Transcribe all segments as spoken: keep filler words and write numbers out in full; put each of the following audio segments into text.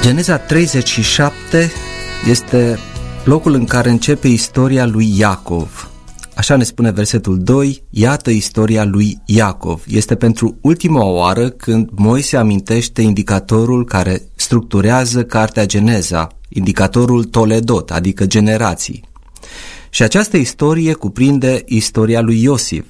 Geneza treizeci și șapte este locul în care începe istoria lui Iacov. Așa ne spune versetul doi, iată istoria lui Iacov. Este pentru ultima oară când Moise amintește indicatorul care structurează cartea Geneza, indicatorul Toledot, adică generații. Și această istorie cuprinde istoria lui Iosif.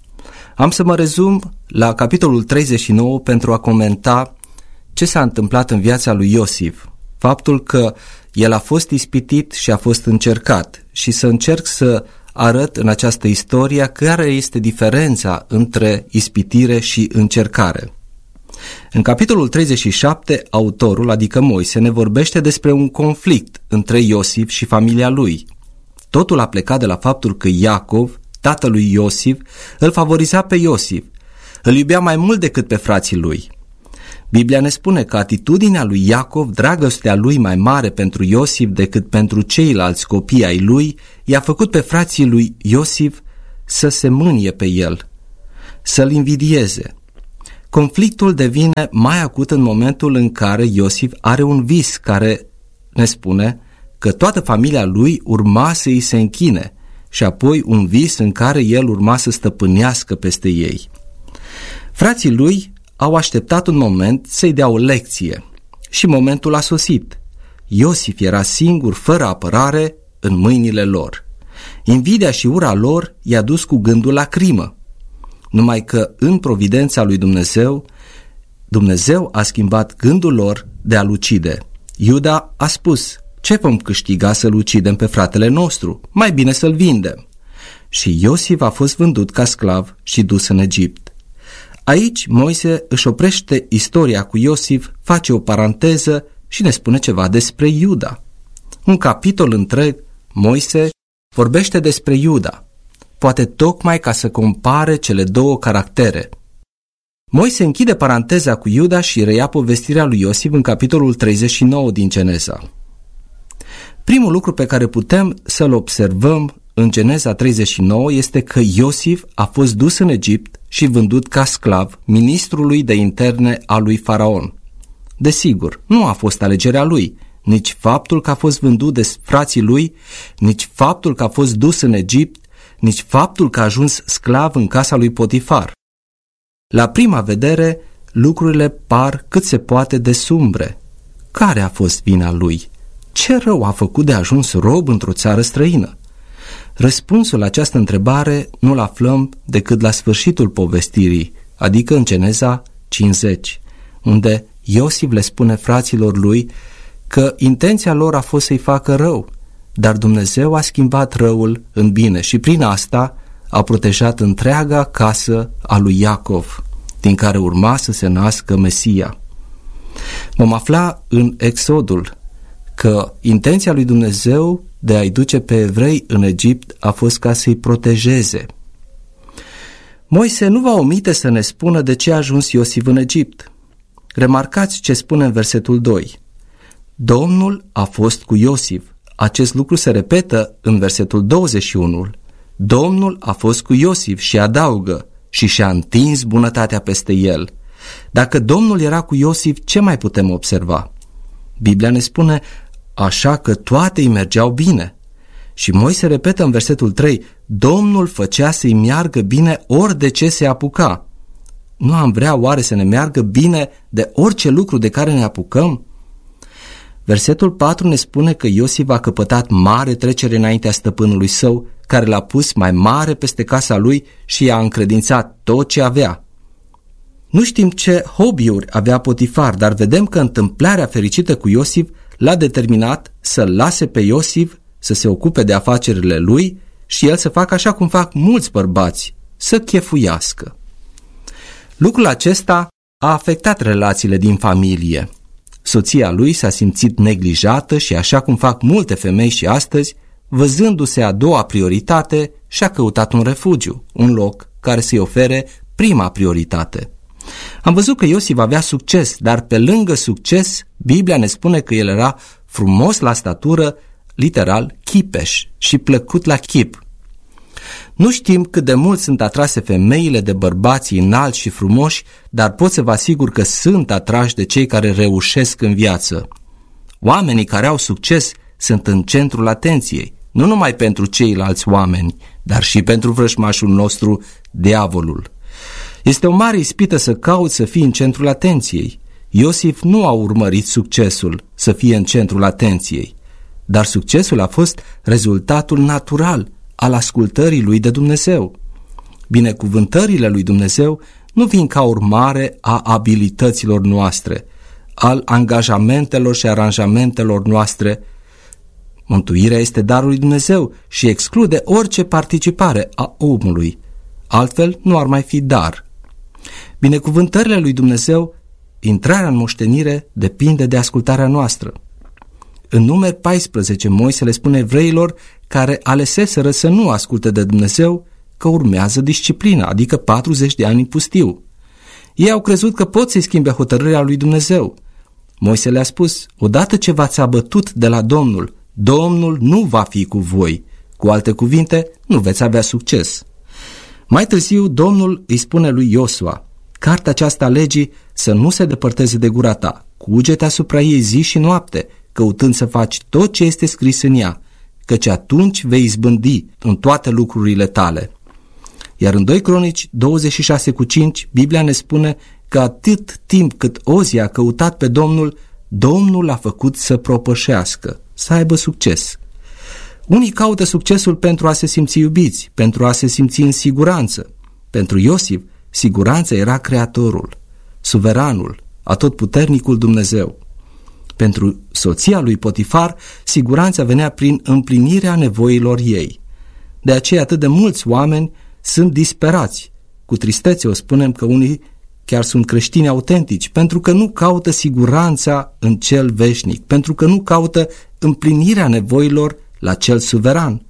Am să mă rezum la capitolul treizeci și nouă pentru a comenta ce s-a întâmplat în viața lui Iosif, faptul că el a fost ispitit și a fost încercat, și să încerc să arăt în această istorie care este diferența între ispitire și încercare. În capitolul treizeci și șapte, autorul, adică Moise, ne vorbește despre un conflict între Iosif și familia lui. Totul a plecat de la faptul că Iacov, tatălui Iosif, îl favoriza pe Iosif, îl iubea mai mult decât pe frații lui. Biblia ne spune că atitudinea lui Iacov, dragostea lui mai mare pentru Iosif decât pentru ceilalți copii ai lui, i-a făcut pe frații lui Iosif să se mânie pe el, să-l invidieze. Conflictul devine mai acut în momentul în care Iosif are un vis care ne spune că toată familia lui urma să îi se închine și apoi un vis în care el urma să stăpânească peste ei. Frații lui au așteptat un moment să-i dea o lecție și momentul a sosit. Iosif era singur, fără apărare, în mâinile lor. Invidia și ura lor i-a dus cu gândul la crimă. Numai că în providența lui Dumnezeu, Dumnezeu a schimbat gândul lor de a-l ucide. Iuda a spus, ce vom câștiga să-l ucidem pe fratele nostru? Mai bine să-l vindem. Și Iosif a fost vândut ca sclav și dus în Egipt. Aici Moise își oprește istoria cu Iosif, face o paranteză și ne spune ceva despre Iuda. Un capitol întreg, Moise vorbește despre Iuda, poate tocmai ca să compare cele două caractere. Moise închide paranteza cu Iuda și reia povestirea lui Iosif în capitolul treizeci și nouă din Geneza. Primul lucru pe care putem să-l observăm în Geneza treizeci și nouă este că Iosif a fost dus în Egipt și vândut ca sclav ministrului de interne al lui Faraon. Desigur, nu a fost alegerea lui, nici faptul că a fost vândut de frații lui, nici faptul că a fost dus în Egipt, nici faptul că a ajuns sclav în casa lui Potifar. La prima vedere, lucrurile par cât se poate de sumbre. Care a fost vina lui? Ce rău a făcut de ajuns rob într-o țară străină? Răspunsul la această întrebare nu-l aflăm decât la sfârșitul povestirii, adică în Geneza cincizeci, unde Iosif le spune fraților lui că intenția lor a fost să-i facă rău, dar Dumnezeu a schimbat răul în bine și prin asta a protejat întreaga casă a lui Iacov, din care urma să se nască Mesia. Vom afla în Exodul că intenția lui Dumnezeu de a-i duce pe evrei în Egipt a fost ca să-i protejeze. Moise nu va omite să ne spună de ce a ajuns Iosif în Egipt. Remarcați ce spune în versetul doi. Domnul a fost cu Iosif. Acest lucru se repetă în versetul douăzeci și unu. Domnul a fost cu Iosif și adaugă și și-a întins bunătatea peste el. Dacă Domnul era cu Iosif, ce mai putem observa? Biblia ne spune așa că toate îi mergeau bine. Și Moise repetă în versetul trei, Domnul făcea să-i meargă bine ori de ce se apuca. Nu am vrea oare să ne meargă bine de orice lucru de care ne apucăm? Versetul patru ne spune că Iosif a căpătat mare trecere înaintea stăpânului său, care l-a pus mai mare peste casa lui și i-a încredințat tot ce avea. Nu știm ce hobby-uri avea Potifar, dar vedem că întâmplarea fericită cu Iosif l-a determinat să-l lase pe Iosif să se ocupe de afacerile lui și el să facă așa cum fac mulți bărbați, să chefuiască. Lucrul acesta a afectat relațiile din familie. Soția lui s-a simțit neglijată și, așa cum fac multe femei și astăzi, văzându-se a doua prioritate, și-a căutat un refugiu, un loc care să-i ofere prima prioritate. Am văzut că Iosif avea succes, dar pe lângă succes, Biblia ne spune că el era frumos la statură, literal chipeș și plăcut la chip. Nu știm cât de mult sunt atrase femeile de bărbații înalți și frumoși, dar pot să vă asigur că sunt atrași de cei care reușesc în viață. Oamenii care au succes sunt în centrul atenției, nu numai pentru ceilalți oameni, dar și pentru vrăjmașul nostru, diavolul. Este o mare ispită să cauți să fii în centrul atenției. Iosif nu a urmărit succesul să fie în centrul atenției, dar succesul a fost rezultatul natural al ascultării lui de Dumnezeu. Binecuvântările lui Dumnezeu nu vin ca urmare a abilităților noastre, al angajamentelor și aranjamentelor noastre. Mântuirea este darul lui Dumnezeu și exclude orice participare a omului. Altfel nu ar mai fi dar. Binecuvântările lui Dumnezeu, intrarea în moștenire, depinde de ascultarea noastră. În Numeri paisprezece, Moise le spune evreilor care aleseseră să nu asculte de Dumnezeu că urmează disciplina, adică patruzeci de ani în pustiu. Ei au crezut că pot să-i schimbe hotărârea lui Dumnezeu. Moise le-a spus: odată ce v-ați abătut de la Domnul, Domnul nu va fi cu voi. Cu alte cuvinte, nu veți avea succes. Mai târziu, Domnul îi spune lui Iosua: cartea aceasta a legii să nu se depărteze de gura ta, cuge-te asupra ei zi și noapte, căutând să faci tot ce este scris în ea, căci atunci vei izbândi în toate lucrurile tale. Iar în doi Cronici douăzeci și șase cu cinci, Biblia ne spune că atât timp cât Ozia a căutat pe Domnul, Domnul l-a făcut să propășească, să aibă succes. Unii caută succesul pentru a se simți iubiți, pentru a se simți în siguranță. Pentru Iosif, siguranța era Creatorul, suveranul, atotputernicul Dumnezeu. Pentru soția lui Potifar, siguranța venea prin împlinirea nevoilor ei. De aceea atât de mulți oameni sunt disperați. Cu tristețe o spunem că unii chiar sunt creștini autentici, pentru că nu caută siguranța în cel veșnic, pentru că nu caută împlinirea nevoilor la cel suveran.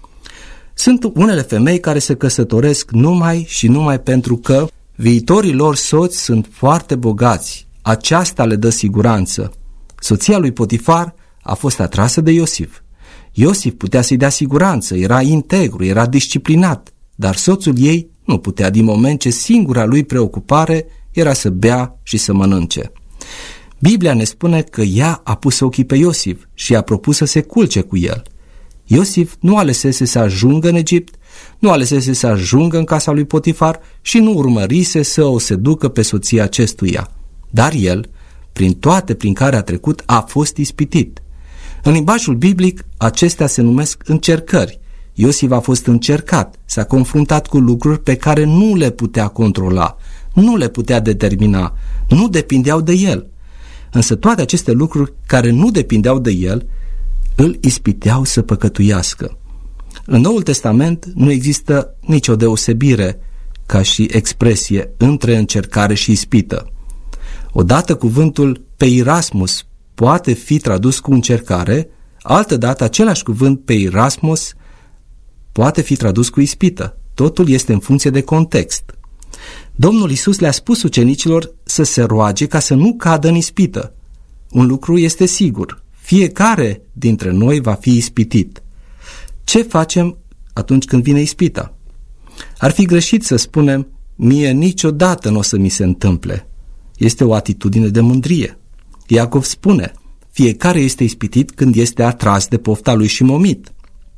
Sunt unele femei care se căsătoresc numai și numai pentru că viitorii lor soți sunt foarte bogați. Aceasta le dă siguranță. Soția lui Potifar a fost atrasă de Iosif. Iosif putea să-i dea siguranță, era integru, era disciplinat, dar soțul ei nu putea, din moment ce singura lui preocupare era să bea și să mănânce. Biblia ne spune că ea a pus ochii pe Iosif și a propus să se culce cu el. Iosif nu alesese să ajungă în Egipt, nu alesese să ajungă în casa lui Potifar și nu urmărise să o seducă pe soția acestuia. Dar el, prin toate prin care a trecut, a fost ispitit. În limbajul biblic, acestea se numesc încercări. Iosif a fost încercat, s-a confruntat cu lucruri pe care nu le putea controla, nu le putea determina, nu depindeau de el. Însă toate aceste lucruri care nu depindeau de el îl ispiteau să păcătuiască. În Noul Testament nu există nicio deosebire ca și expresie între încercare și ispită. Odată cuvântul peirasmus poate fi tradus cu încercare, altădată același cuvânt peirasmus poate fi tradus cu ispită. Totul este în funcție de context. Domnul Iisus le-a spus ucenicilor să se roage ca să nu cadă în ispită. Un lucru este sigur: fiecare dintre noi va fi ispitit. Ce facem atunci când vine ispita? Ar fi greșit să spunem: mie niciodată nu o să mi se întâmple. Este o atitudine de mândrie. Iacov spune: fiecare este ispitit când este atras de pofta lui și momit.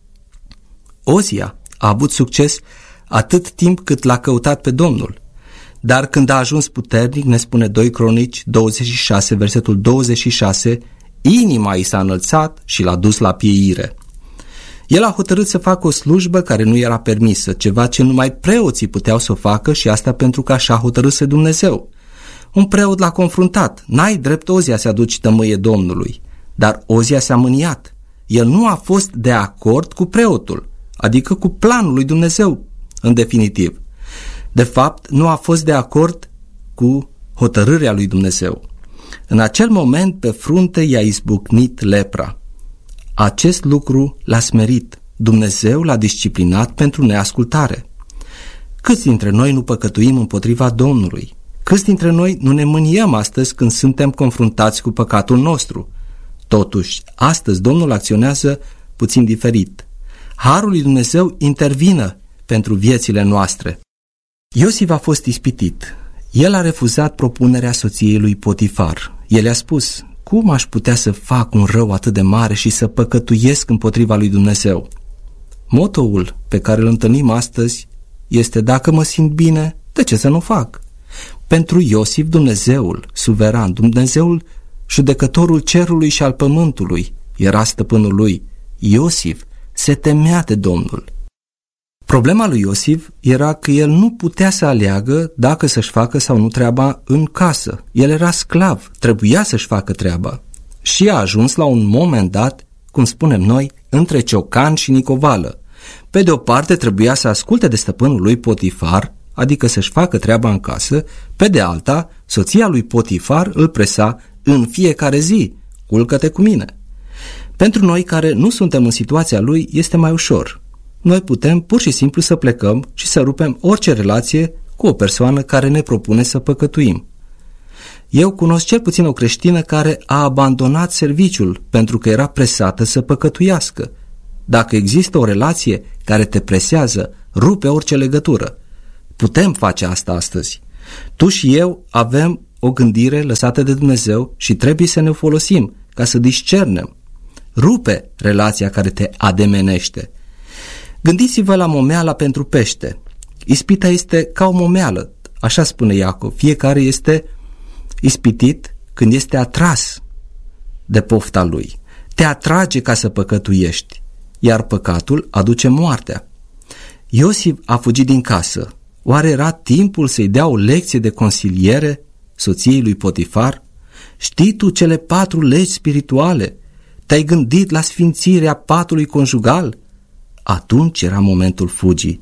Ozia a avut succes atât timp cât l-a căutat pe Domnul. Dar când a ajuns puternic, ne spune doi Cronici douăzeci și șase, versetul douăzeci și șase, inima i s-a înălțat și l-a dus la pieire. El a hotărât să facă o slujbă care nu era permisă, ceva ce numai preoții puteau să o facă, și asta pentru că așa hotărâse Dumnezeu. Un preot l-a confruntat: n-ai drept, Ozia, să aduci tămâie Domnului. Dar Ozia s-a mâniat. El nu a fost de acord cu preotul, adică cu planul lui Dumnezeu, în definitiv. De fapt, nu a fost de acord cu hotărârea lui Dumnezeu. În acel moment, pe frunte i-a izbucnit lepra. Acest lucru l-a smerit. Dumnezeu l-a disciplinat pentru neascultare. Câți dintre noi nu păcătuim împotriva Domnului? Câți dintre noi nu ne mâniem astăzi când suntem confruntați cu păcatul nostru? Totuși, astăzi Domnul acționează puțin diferit. Harul lui Dumnezeu intervină pentru viețile noastre. Iosif a fost ispitit. El a refuzat propunerea soției lui Potifar. El i-a spus: cum aș putea să fac un rău atât de mare și să păcătuiesc împotriva lui Dumnezeu? Motoul pe care îl întâlnim astăzi este: dacă mă simt bine, de ce să nu fac? Pentru Iosif, Dumnezeul suveran, Dumnezeul judecătorul cerului și al pământului, era stăpânul lui. Iosif se temea de Domnul. Problema lui Iosif era că el nu putea să aleagă dacă să-și facă sau nu treaba în casă. El era sclav, trebuia să-și facă treaba. Și a ajuns la un moment dat, cum spunem noi, între ciocan și nicovală. Pe de o parte trebuia să asculte de stăpânul lui Potifar, adică să-și facă treaba în casă, pe de alta, soția lui Potifar îl presa în fiecare zi: culcă-te cu mine. Pentru noi care nu suntem în situația lui, este mai ușor. Noi putem pur și simplu să plecăm și să rupem orice relație cu o persoană care ne propune să păcătuim. Eu cunosc cel puțin o creștină care a abandonat serviciul pentru că era presată să păcătuiască. Dacă există o relație care te presează, rupe orice legătură. Putem face asta astăzi. Tu și eu avem o gândire lăsată de Dumnezeu și trebuie să ne folosim ca să discernem. Rupe relația care te ademenește. Gândiți-vă la momeala pentru pește. Ispita este ca o momeală, așa spune Iacov. Fiecare este ispitit când este atras de pofta lui. Te atrage ca să păcătuiești, iar păcatul aduce moartea. Iosif a fugit din casă. Oare era timpul să-i dea o lecție de consiliere soției lui Potifar? Știi tu cele patru legi spirituale? Te-ai gândit la sfințirea patului conjugal? Atunci era momentul fugii.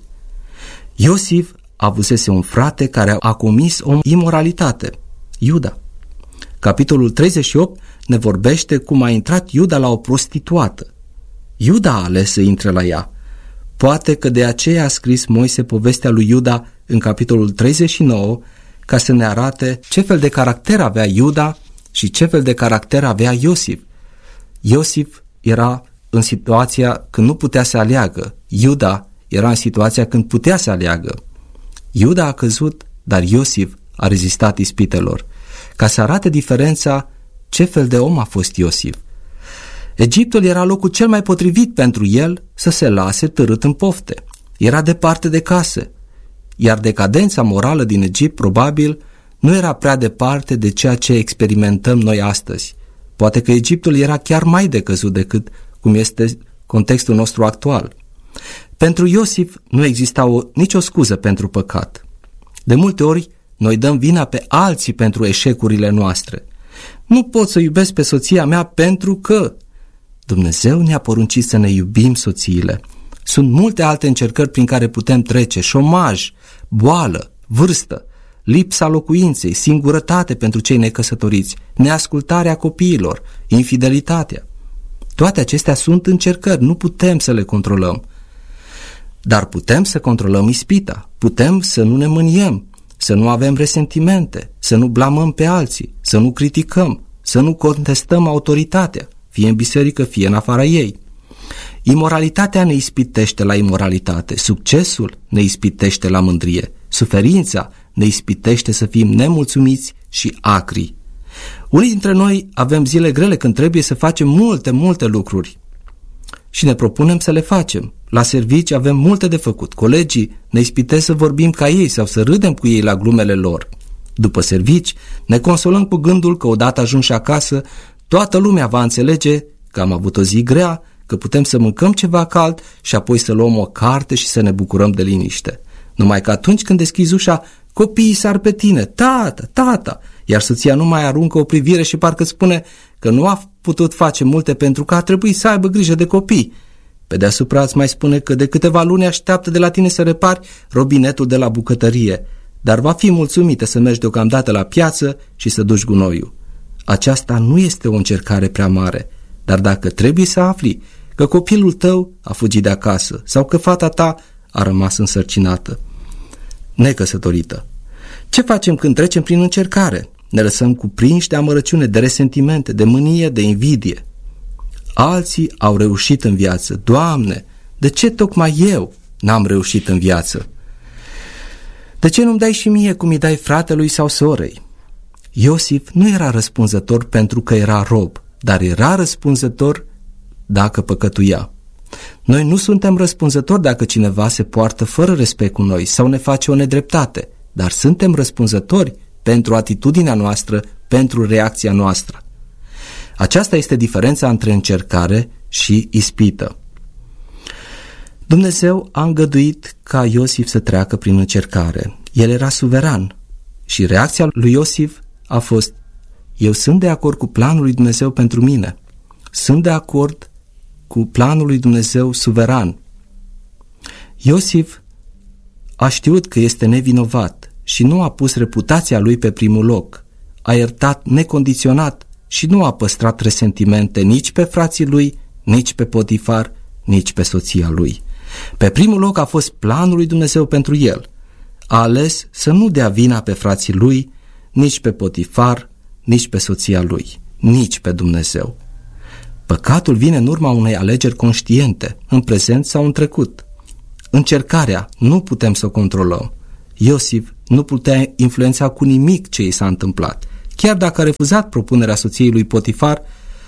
Iosif avusese un frate care a comis o imoralitate, Iuda. Capitolul treizeci și opt ne vorbește cum a intrat Iuda la o prostituată. Iuda a ales să intre la ea. Poate că de aceea a scris Moise povestea lui Iuda în capitolul treizeci și nouă, ca să ne arate ce fel de caracter avea Iuda și ce fel de caracter avea Iosif. Iosif era în situația când nu putea să aleagă. Iuda era în situația când putea să aleagă. Iuda a căzut, dar Iosif a rezistat ispitelor. Ca să arate diferența, ce fel de om a fost Iosif. Egiptul era locul cel mai potrivit pentru el să se lase târât în pofte. Era departe de casă, iar decadența morală din Egipt probabil nu era prea departe de ceea ce experimentăm noi astăzi. Poate că Egiptul era chiar mai decăzut decât cum este contextul nostru actual. Pentru Iosif nu exista o, nicio scuză pentru păcat. De multe ori noi dăm vina pe alții pentru eșecurile noastre. Nu pot să iubesc pe soția mea pentru că... Dumnezeu ne-a poruncit să ne iubim soțiile. Sunt multe alte încercări prin care putem trece: șomaj, boală, vârstă, lipsa locuinței, singurătate pentru cei necăsătoriți, neascultarea copiilor, infidelitatea. Toate acestea sunt încercări, nu putem să le controlăm. Dar putem să controlăm ispita, putem să nu ne mâniem, să nu avem resentimente, să nu blamăm pe alții, să nu criticăm, să nu contestăm autoritatea, fie în biserică, fie în afara ei. Imoralitatea ne ispitește la imoralitate, succesul ne ispitește la mândrie, suferința ne ispitește să fim nemulțumiți și acri. Unii dintre noi avem zile grele când trebuie să facem multe, multe lucruri și ne propunem să le facem. La servici avem multe de făcut. Colegii ne ispitesc să vorbim ca ei sau să râdem cu ei la glumele lor. După servici ne consolăm cu gândul că odată ajunși acasă, toată lumea va înțelege că am avut o zi grea, că putem să mâncăm ceva cald și apoi să luăm o carte și să ne bucurăm de liniște. Numai că atunci când deschizi ușa, copiii sar pe tine: tată, tata, iar soția nu mai aruncă o privire și parcă spune că nu a putut face multe pentru că a trebuit să aibă grijă de copii. Pe deasupra îți mai spune că de câteva luni așteaptă de la tine să repari robinetul de la bucătărie, dar va fi mulțumită să mergi deocamdată la piață și să duci gunoiul. Aceasta nu este o încercare prea mare, dar dacă trebuie să afli că copilul tău a fugit de acasă sau că fata ta a rămas însărcinată, necăsătorită, ce facem când trecem prin încercare? Ne lăsăm cuprinși de amărăciune, de resentimente, de mânie, de invidie. Alții au reușit în viață. Doamne, de ce tocmai eu n-am reușit în viață? De ce nu-mi dai și mie cum îi dai fratelui sau sorei? Iosif nu era răspunzător pentru că era rob, dar era răspunzător dacă păcătuia. Noi nu suntem răspunzători dacă cineva se poartă fără respect cu noi sau ne face o nedreptate, dar suntem răspunzători pentru atitudinea noastră, pentru reacția noastră. Aceasta este diferența între încercare și ispită. Dumnezeu a îngăduit ca Iosif să treacă prin încercare. El era suveran și reacția lui Iosif a fost: eu sunt de acord cu planul lui Dumnezeu pentru mine. Sunt de acord cu planul lui Dumnezeu suveran. Iosif a știut că este nevinovat și nu a pus reputația lui pe primul loc. A iertat necondiționat și nu a păstrat resentimente nici pe frații lui, nici pe Potifar, nici pe soția lui. Pe primul loc a fost planul lui Dumnezeu pentru el. A ales să nu dea vina pe frații lui, nici pe Potifar, nici pe soția lui, nici pe Dumnezeu. Păcatul vine în urma unei alegeri conștiente, în prezent sau în trecut. Încercarea nu putem să o controlăm. Iosif nu putea influența cu nimic ce i s-a întâmplat, chiar dacă a refuzat propunerea soției lui Potifar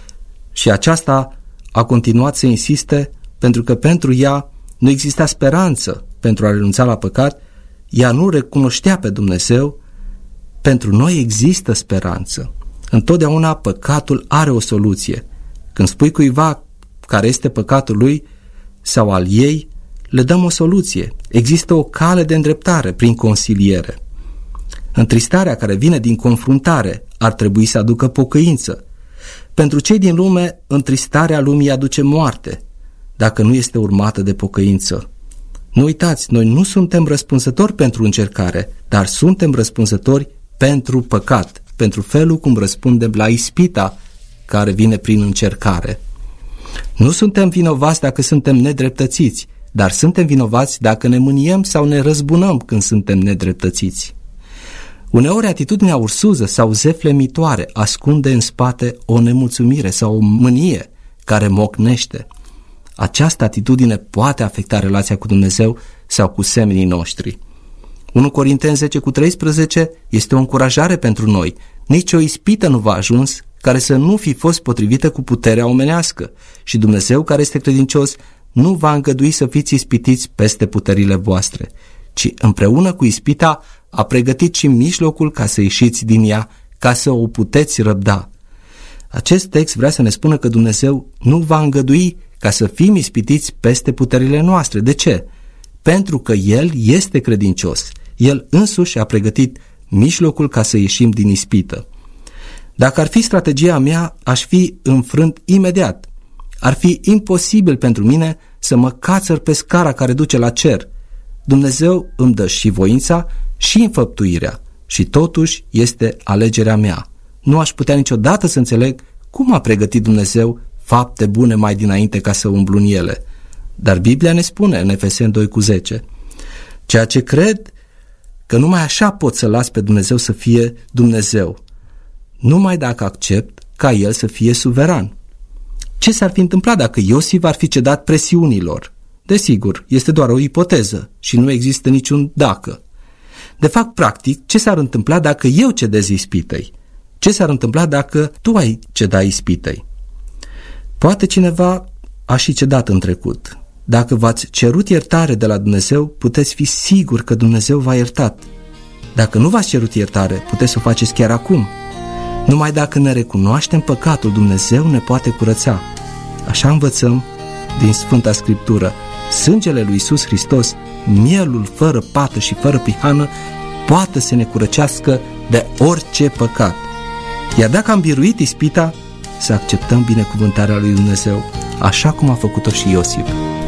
și aceasta a continuat să insiste pentru că pentru ea nu exista speranță pentru a renunța la păcat, ea nu recunoștea pe Dumnezeu. Pentru noi există speranță. Întotdeauna păcatul are o soluție. Când spui cuiva care este păcatul lui sau al ei, le dăm o soluție. Există o cale de îndreptare prin consiliere. Întristarea care vine din confruntare ar trebui să aducă pocăință. Pentru cei din lume, întristarea lumii aduce moarte, dacă nu este urmată de pocăință. Nu uitați, noi nu suntem răspunzători pentru încercare, dar suntem răspunzători pentru păcat, pentru felul cum răspundem la ispita care vine prin încercare. Nu suntem vinovați dacă suntem nedreptățiți, dar suntem vinovați dacă ne mâniem sau ne răzbunăm când suntem nedreptățiți. Uneori atitudinea ursuză sau zeflemitoare ascunde în spate o nemulțumire sau o mânie care mocnește. Această atitudine poate afecta relația cu Dumnezeu sau cu semenii noștri. unu Corinteni zece cu treisprezece este o încurajare pentru noi. Nici o ispită nu v-a ajuns care să nu fi fost potrivită cu puterea omenească și Dumnezeu, care este credincios, nu va îngădui să fiți ispitiți peste puterile voastre, ci împreună cu ispita a pregătit și mijlocul ca să ieșiți din ea, ca să o puteți răbda. Acest text vrea să ne spună că Dumnezeu nu va îngădui ca să fim ispitiți peste puterile noastre. De ce? Pentru că El este credincios. El însuși a pregătit mijlocul ca să ieșim din ispită. Dacă ar fi strategia mea, aș fi înfrânt imediat. Ar fi imposibil pentru mine să mă cațăr pe scara care duce la cer. Dumnezeu îmi dă și voința și înfăptuirea și totuși este alegerea mea. Nu aș putea niciodată să înțeleg cum a pregătit Dumnezeu fapte bune mai dinainte ca să umblu în ele. Dar Biblia ne spune în Efeseni doi cu zece, ceea ce cred că numai așa pot să las pe Dumnezeu să fie Dumnezeu, numai dacă accept ca El să fie suveran. Ce s-ar fi întâmplat dacă Iosif ar fi cedat presiunilor? Desigur, este doar o ipoteză și nu există niciun dacă. De fapt, practic, ce s-ar întâmpla dacă eu cedez ispitei? Ce s-ar întâmpla dacă tu ai ceda ispitei? Poate cineva a și cedat în trecut. Dacă v-ați cerut iertare de la Dumnezeu, puteți fi sigur că Dumnezeu v-a iertat. Dacă nu v-ați cerut iertare, puteți să o faceți chiar acum. Numai dacă ne recunoaștem păcatul, Dumnezeu ne poate curăța. Așa învățăm din Sfânta Scriptură. Sângele lui Iisus Hristos, mielul fără pată și fără prihană, poate să ne curățească de orice păcat. Iar dacă am biruit ispita, să acceptăm binecuvântarea lui Dumnezeu, așa cum a făcut-o și Iosif.